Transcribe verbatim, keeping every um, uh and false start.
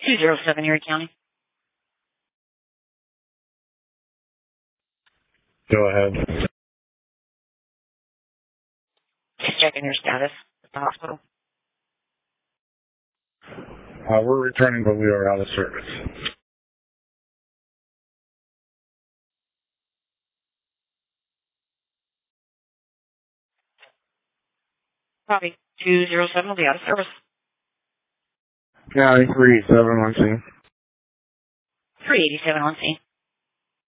two zero seven Erie County. Go ahead. Just checking your status at the hospital. Uh, we're returning, but we are out of service. Copy. two zero seven will be out of service. County three eighty-seven on scene. three eighty-seven on scene.